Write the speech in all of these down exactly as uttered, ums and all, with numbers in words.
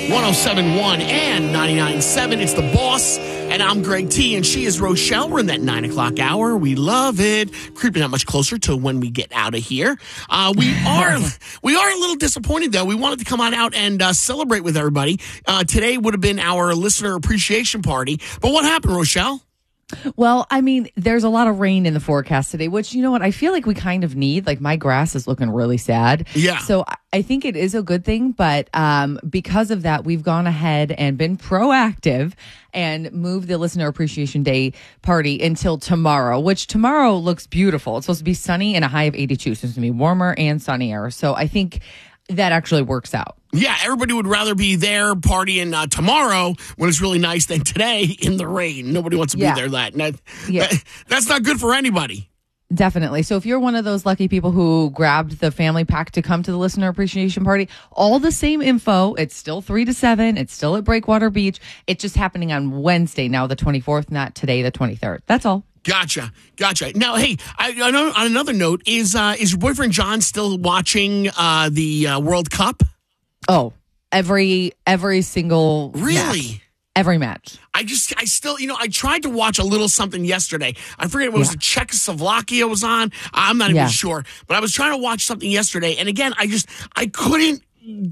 one oh seven point one and ninety-nine point seven. It's The Boss, and I'm Greg T, and she is Rochelle. We're in that nine o'clock hour. We love it. Creeping that much closer to when we get out of here. Uh, we are we are a little disappointed, though. We wanted to come on out and uh, celebrate with everybody. Uh, today would have been our listener appreciation party. But what happened, Rochelle? Well, I mean, there's a lot of rain in the forecast today, which, you know what, I feel like we kind of need. Like, my grass is looking really sad. Yeah. So I think it is a good thing. But um, because of that, we've gone ahead and been proactive and moved the Listener Appreciation Day party until tomorrow, which tomorrow looks beautiful. It's supposed to be sunny and a high of eighty-two. So it's going to be warmer and sunnier. So I think that actually works out. Yeah, everybody would rather be there partying uh, tomorrow when it's really nice than today in the rain. Nobody wants to Yeah. be there that night. Yeah. That, that's not good for anybody. Definitely. So if you're one of those lucky people who grabbed the family pack to come to the Listener Appreciation Party, all the same info. It's still three to seven. It's still at Breakwater Beach. It's just happening on Wednesday, now the twenty-fourth, not today, the twenty-third. That's all. Gotcha, gotcha. Now, hey, I, I know, on another note, is uh, is your boyfriend John still watching uh, the uh, World Cup? Oh, every every single Really? match. Every match. I just, I still, you know, I tried to watch a little something yesterday. I forget what was Yeah. it, Czechoslovakia was on. I'm not Yeah. even sure, but I was trying to watch something yesterday, and again, I just, I couldn't.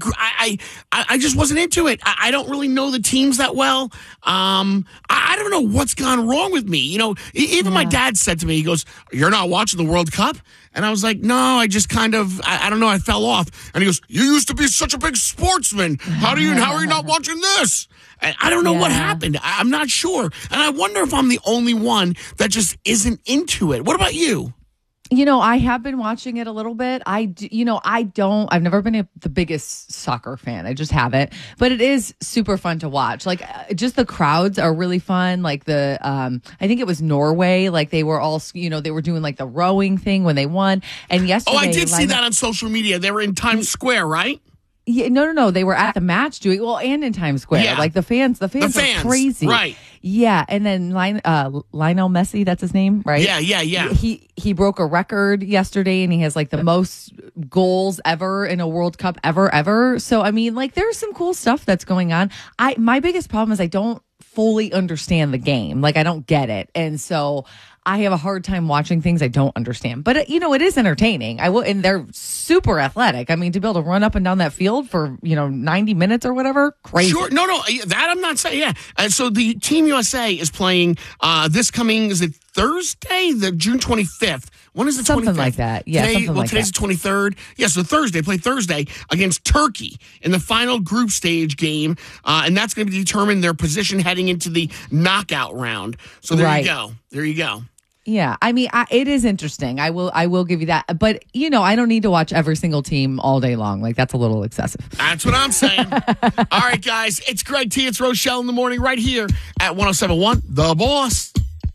I, I I just wasn't into it. I, I don't really know the teams that well. Um, I, I don't know what's gone wrong with me. You know, e- even my Yeah. dad said to me, he goes, "You're not watching the World Cup?" And I was like, "No, I just kind of, I, I don't know, I fell off." And he goes, "You used to be such a big sportsman. How do you? How are you not watching this?" And I don't know what Yeah. happened. I, I'm not sure, and I wonder if I'm the only one that just isn't into it. What about you? You know, I have been watching it a little bit. I, d- you know, I don't, I've never been a, the biggest soccer fan. I just haven't. But it is super fun to watch. Like, uh, just the crowds are really fun. Like, the, um, I think it was Norway. Like, they were all, you know, they were doing like the rowing thing when they won. And yesterday. Oh, I did see Lionel- that on social media. They were in Times Square, right? Yeah, no, no, no. They were at the match doing well, and in Times Square. Yeah. Like the fans, the fans, The fans, are crazy, right? Yeah, and then Lion, uh, Lionel Messi, that's his name, right? Yeah, yeah, yeah. He he broke a record yesterday, and he has like the most goals ever in a World Cup ever, ever. So I mean, like, there's some cool stuff that's going on. I my biggest problem is I don't fully understand the game. Like, I don't get it, and so I have a hard time watching things I don't understand. But, uh, you know, it is entertaining. I will, and they're super athletic. I mean, to be able to run up and down that field for, you know, ninety minutes or whatever, crazy. Sure. No, no, that I'm not saying. Yeah. And so the Team U S A is playing uh, this coming, is it Thursday, the June twenty-fifth? When is the Something twenty-fifth? like that. Yeah, Today, something well, like today's that. the twenty-third. Yeah, so Thursday, play Thursday against Turkey in the final group stage game. Uh, and that's going to determine their position heading into the knockout round. So there Right. you go. There you go. Yeah, I mean, I, it is interesting. I will, I will give you that. But, you know, I don't need to watch every single team all day long. Like, that's a little excessive. That's what I'm saying. All right, guys. It's Greg T. It's Rochelle in the morning right here at one oh seven point one The Boss.